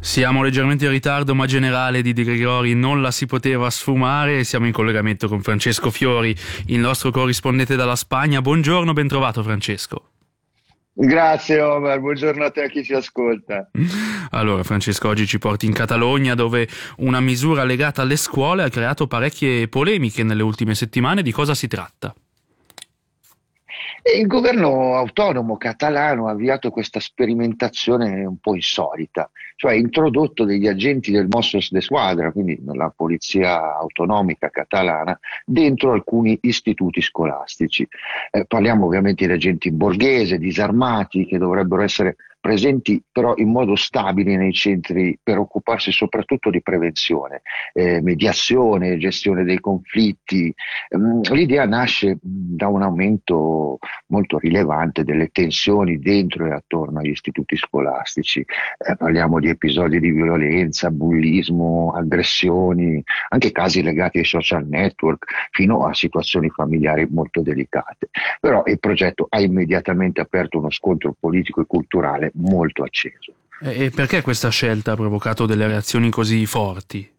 Siamo leggermente in ritardo, ma Generale di De Gregori non la si poteva sfumare. Siamo in collegamento con Francesco Fiori, il nostro corrispondente dalla Spagna. Buongiorno, ben trovato Francesco. Grazie Omar, buongiorno a te e a chi ci ascolta. Allora Francesco, oggi ci porti in Catalogna, dove una misura legata alle scuole ha creato parecchie polemiche nelle ultime settimane. Di cosa si tratta? E il governo autonomo catalano ha avviato questa sperimentazione un po' insolita, cioè ha introdotto degli agenti del Mossos de Squadra, quindi la polizia autonomica catalana, dentro alcuni istituti scolastici. Parliamo ovviamente di agenti in borghese, disarmati, che dovrebbero essere presenti però in modo stabile nei centri per occuparsi soprattutto di prevenzione, mediazione, gestione dei conflitti. L'idea nasce da un aumento molto rilevante delle tensioni dentro e attorno agli istituti scolastici. Parliamo di episodi di violenza, bullismo, aggressioni, anche casi legati ai social network, fino a situazioni familiari molto delicate. Però il progetto ha immediatamente aperto uno scontro politico e culturale molto acceso. E perché questa scelta ha provocato delle reazioni così forti?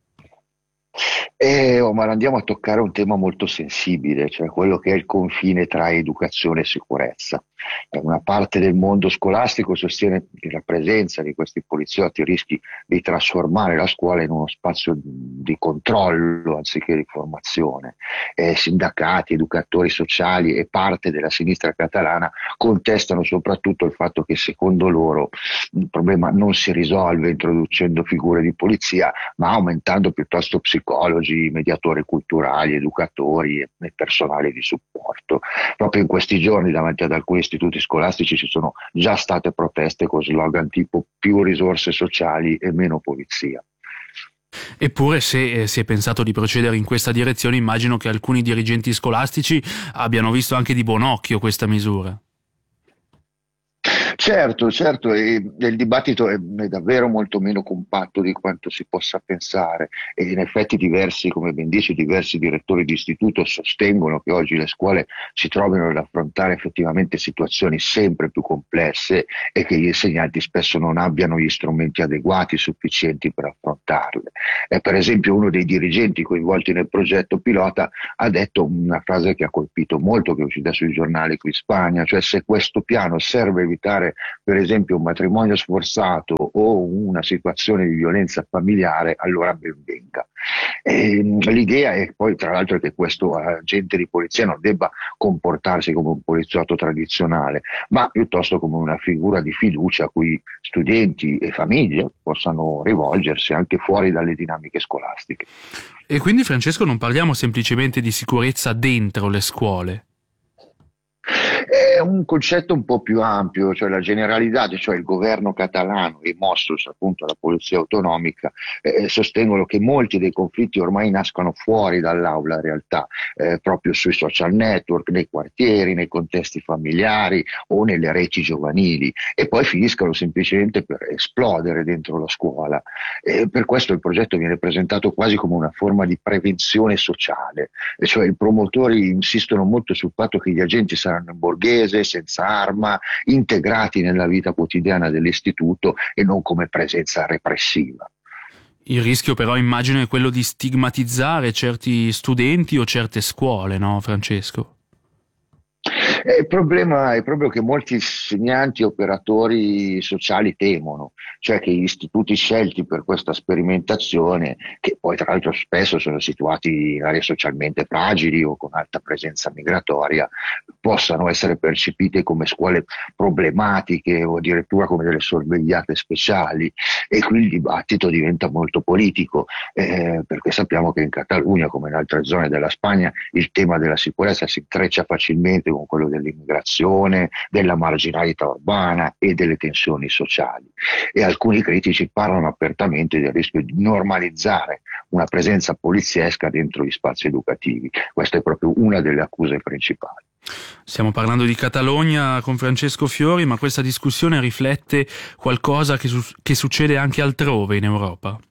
Ma andiamo a toccare un tema molto sensibile, cioè quello che è il confine tra educazione e sicurezza. Una parte del mondo scolastico sostiene che la presenza di questi poliziotti rischi di trasformare la scuola in uno spazio di controllo anziché di formazione. Sindacati, educatori sociali e parte della sinistra catalana contestano soprattutto il fatto che secondo loro il problema non si risolve introducendo figure di polizia, ma aumentando piuttosto psicologi, mediatori culturali, educatori e personale di supporto. Proprio in questi giorni davanti ad alcuni istituti scolastici ci sono già state proteste con slogan tipo più risorse sociali e meno polizia. Eppure, se si è pensato di procedere in questa direzione, immagino che alcuni dirigenti scolastici abbiano visto anche di buon occhio questa misura. Certo, certo, e il dibattito è davvero molto meno compatto di quanto si possa pensare e in effetti diversi, come ben dici, diversi direttori di istituto sostengono che oggi le scuole si trovino ad affrontare effettivamente situazioni sempre più complesse e che gli insegnanti spesso non abbiano gli strumenti adeguati, sufficienti per affrontarle. Per esempio uno dei dirigenti coinvolti nel progetto pilota ha detto una frase che ha colpito molto, che è uscita sui giornali qui in Spagna, cioè se questo piano serve a evitare per esempio un matrimonio sforzato o una situazione di violenza familiare, allora ben venga. L'idea è poi tra l'altro che questo agente di polizia non debba comportarsi come un poliziotto tradizionale, ma piuttosto come una figura di fiducia a cui studenti e famiglie possano rivolgersi anche fuori dalle dinamiche scolastiche. E quindi, Francesco, non parliamo semplicemente di sicurezza dentro le scuole. È un concetto un po' più ampio, cioè la Generalitat, cioè il governo catalano e i Mossos, appunto la polizia autonomica, sostengono che molti dei conflitti ormai nascono fuori dall'aula in realtà, proprio sui social network, nei quartieri, nei contesti familiari o nelle reti giovanili e poi finiscono semplicemente per esplodere dentro la scuola. Per questo il progetto viene presentato quasi come una forma di prevenzione sociale, cioè i promotori insistono molto sul fatto che gli agenti saranno in borghese, senza arma, integrati nella vita quotidiana dell'istituto e non come presenza repressiva. Il rischio però immagino è quello di stigmatizzare certi studenti o certe scuole, no, Francesco? Il problema è proprio che molti insegnanti e operatori sociali temono, cioè che gli istituti scelti per questa sperimentazione, che poi tra l'altro spesso sono situati in aree socialmente fragili o con alta presenza migratoria, possano essere percepite come scuole problematiche o addirittura come delle sorvegliate speciali e qui il dibattito diventa molto politico, perché sappiamo che in Catalogna, come in altre zone della Spagna, il tema della sicurezza si intreccia facilmente con quello dell'immigrazione, della marginalità urbana e delle tensioni sociali. E alcuni critici parlano apertamente del rischio di normalizzare una presenza poliziesca dentro gli spazi educativi. Questa è proprio una delle accuse principali. Stiamo parlando di Catalogna con Francesco Fiori, ma questa discussione riflette qualcosa che succede anche altrove in Europa.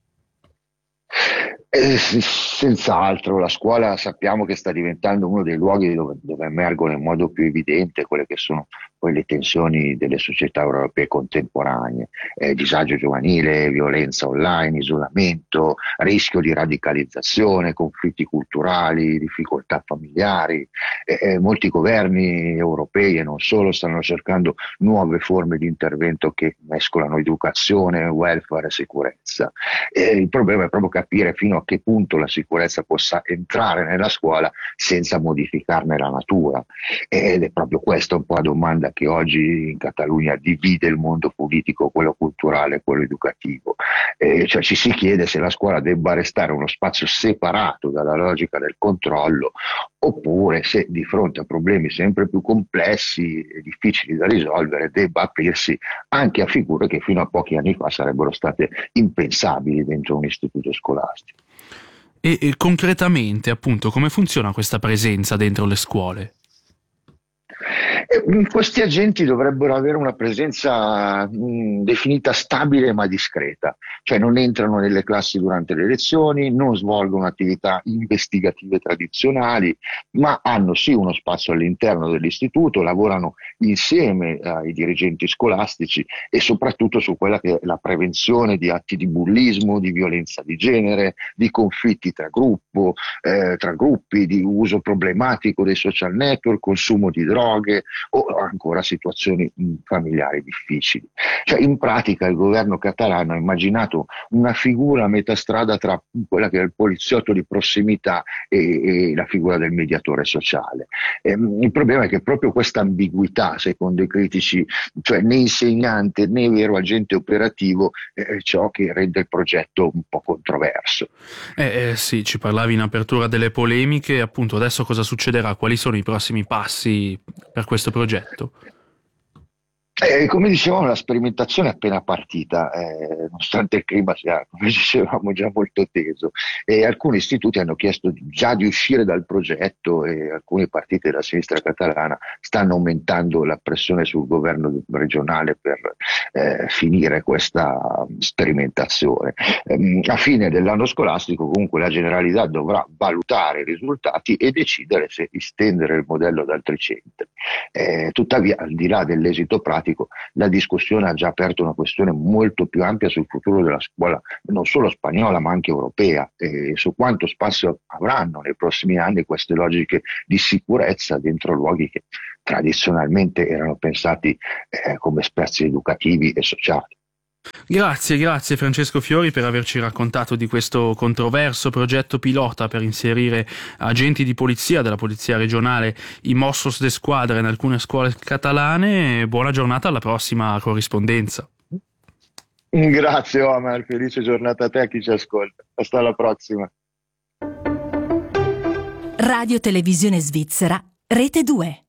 Senz'altro, la scuola sappiamo che sta diventando uno dei luoghi dove emergono in modo più evidente quelle che sono poi le tensioni delle società europee contemporanee, disagio giovanile, violenza online, isolamento, rischio di radicalizzazione, conflitti culturali, difficoltà familiari. Molti governi europei e non solo stanno cercando nuove forme di intervento che mescolano educazione, welfare e sicurezza. Il problema è proprio capire fino a che punto la sicurezza possa entrare nella scuola senza modificarne la natura. Ed è proprio questa un po' la domanda che oggi in Catalogna divide il mondo politico, quello culturale e quello educativo. Cioè ci si chiede se la scuola debba restare uno spazio separato dalla logica del controllo, oppure se di fronte a problemi sempre più complessi e difficili da risolvere debba aprirsi anche a figure che fino a pochi anni fa sarebbero state impensabili dentro un istituto scolastico. E concretamente, appunto, come funziona questa presenza dentro le scuole? Questi agenti dovrebbero avere una presenza definita stabile ma discreta, cioè non entrano nelle classi durante le lezioni, non svolgono attività investigative tradizionali, ma hanno sì uno spazio all'interno dell'istituto, lavorano insieme ai dirigenti scolastici e soprattutto su quella che è la prevenzione di atti di bullismo, di violenza di genere, di conflitti tra gruppi, di uso problematico dei social network, consumo di droghe o ancora situazioni familiari difficili. Cioè, in pratica il governo catalano ha immaginato una figura a metà strada tra quella che è il poliziotto di prossimità e la figura del mediatore sociale. Il problema è che proprio questa ambiguità, secondo i critici, cioè né insegnante né vero agente operativo, è ciò che rende il progetto un po' controverso. Sì, ci parlavi in apertura delle polemiche, appunto adesso cosa succederà? Quali sono i prossimi passi per questo progetto? Come dicevamo, la sperimentazione è appena partita, nonostante il clima sia, come dicevamo, già molto teso, e alcuni istituti hanno chiesto già di uscire dal progetto e alcuni partiti della sinistra catalana stanno aumentando la pressione sul governo regionale per finire questa sperimentazione. A fine dell'anno scolastico comunque la Generalità dovrà valutare i risultati e decidere se estendere il modello ad altri centri. Tuttavia, al di là dell'esito pratico, la discussione ha già aperto una questione molto più ampia sul futuro della scuola, non solo spagnola ma anche europea, e su quanto spazio avranno nei prossimi anni queste logiche di sicurezza dentro luoghi che tradizionalmente erano pensati come spazi educativi e sociali. Grazie Francesco Fiori per averci raccontato di questo controverso progetto pilota per inserire agenti di polizia della polizia regionale, i Mossos d'Esquadra, in alcune scuole catalane. Buona giornata, alla prossima corrispondenza. Grazie Omar, felice giornata a te e a chi ci ascolta. Hasta alla prossima. Radio Televisione Svizzera, Rete 2.